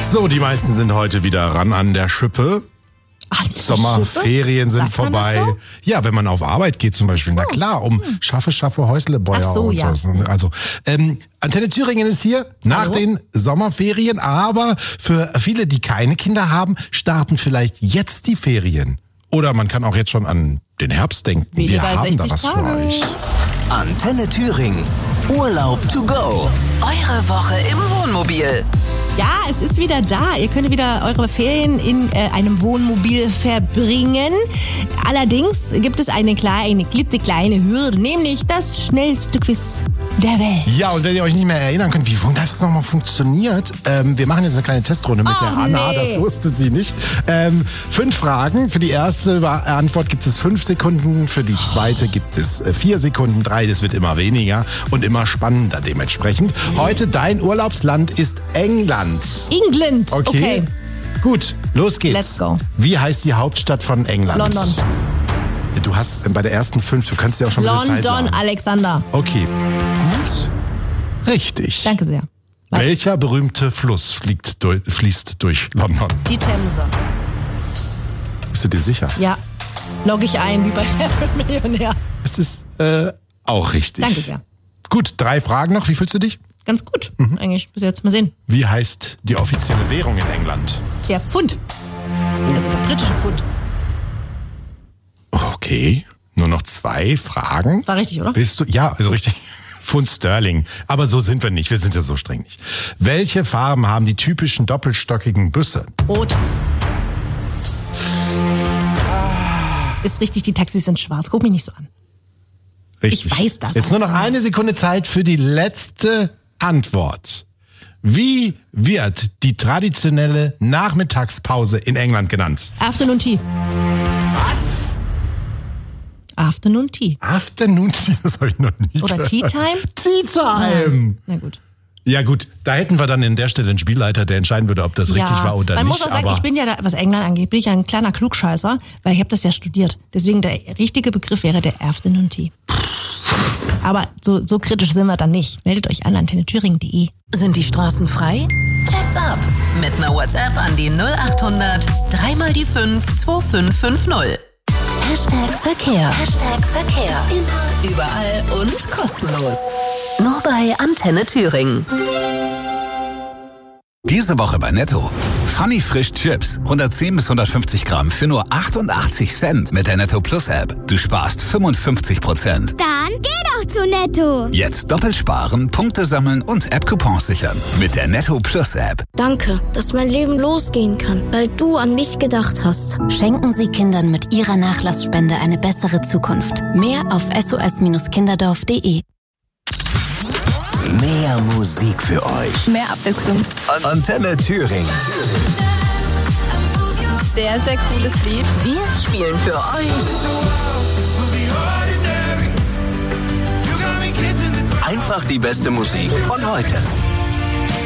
So, die meisten sind heute wieder ran an der Schippe. Sommerferien sind vorbei. So? Ja, wenn man auf Arbeit geht zum Beispiel. So. Na klar, schaffe, Häuslebäuer so, und ja. so. Also, Antenne Thüringen ist hier nach den Sommerferien, aber für viele, die keine Kinder haben, starten vielleicht jetzt die Ferien. Oder man kann auch jetzt schon an den Herbst denken. Wir haben da was für euch. Antenne Thüringen. Urlaub to go. Eure Woche im Wohnmobil. Ja, es ist wieder da. Ihr könnt wieder eure Ferien in einem Wohnmobil verbringen. Allerdings gibt es eine klitzekleine Hürde, nämlich das schnellste Quiz der Welt. Ja, und wenn ihr euch nicht mehr erinnern könnt, wie das nochmal funktioniert, wir machen jetzt eine kleine Testrunde mit der Anna, das wusste sie nicht. 5 Fragen. Für die erste Antwort gibt es 5 Sekunden, für die zweite gibt es 4 Sekunden, 3, das wird immer weniger und immer spannender dementsprechend. Heute dein Urlaubsland ist England. England. Okay. Gut, los geht's. Let's go. Wie heißt die Hauptstadt von England? London. Du hast bei der ersten 5, du kannst ja auch schon ein bisschen Zeit London, machen. Alexander. Okay, gut. Richtig. Danke sehr. Welcher berühmte Fluss fließt durch London? Die Themse. Bist du dir sicher? Ja, logge ich ein, wie bei Wer wird Millionär. Es ist auch richtig. Danke sehr. Gut, 3 Fragen noch. Wie fühlst du dich? Ganz gut, eigentlich. Bis jetzt mal sehen. Wie heißt die offizielle Währung in England? Der Pfund. Also der britische Pfund. Okay, nur noch 2 Fragen. War richtig, oder? Bist du? Ja, also richtig. Pfund Sterling. Aber so sind wir nicht. Wir sind ja so streng nicht. Welche Farben haben die typischen doppelstockigen Busse? Rot. Ist richtig, die Taxis sind schwarz. Guck mich nicht so an. Richtig. Ich weiß das. Jetzt nur noch eine Sekunde Zeit für die letzte Antwort. Wie wird die traditionelle Nachmittagspause in England genannt? Afternoon Tea. Was? Afternoon Tea. Afternoon Tea, das habe ich noch nie Oder gehört. Tea Time? Tea Time. Na gut. Ja gut, da hätten wir dann in der Stelle einen Spielleiter, der entscheiden würde, ob das richtig war oder man nicht. Man muss auch sagen, ich bin ja, was England angeht, bin ich ja ein kleiner Klugscheißer, weil ich habe das ja studiert. Deswegen der richtige Begriff wäre der Afternoon Tea. Aber so kritisch sind wir dann nicht. Meldet euch an antennethüringen.de. Sind die Straßen frei? Check's ab. Mit einer WhatsApp an die 0800 3 mal die 5 2550. Verkehr. Verkehr. Immer, überall und kostenlos. Nur bei Antenne Thüringen. Diese Woche bei Netto. Funny Frisch Chips. 110 bis 150 Gramm für nur 88 Cent mit der Netto Plus App. Du sparst 55%. Dann geh doch zu Netto. Jetzt doppelt sparen, Punkte sammeln und App-Coupons sichern. Mit der Netto Plus App. Danke, dass mein Leben losgehen kann, weil du an mich gedacht hast. Schenken Sie Kindern mit Ihrer Nachlassspende eine bessere Zukunft. Mehr auf sos-kinderdorf.de. Mehr Musik für euch. Mehr Abwechslung. Antenne Thüringen. Sehr, sehr cooles Lied. Wir spielen für euch einfach die beste Musik von heute.